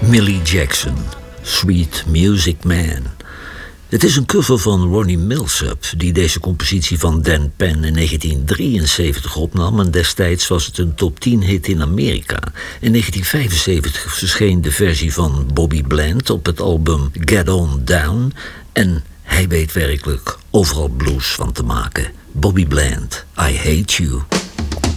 Millie Jackson, Sweet Music Man. Het is een cover van Ronnie Milsap, die deze compositie van Dan Penn in 1973 opnam en destijds was het een top 10 hit in Amerika. In 1975 verscheen de versie van Bobby Bland op het album Get On Down en hij weet werkelijk overal blues van te maken. Bobby Bland, I Hate You.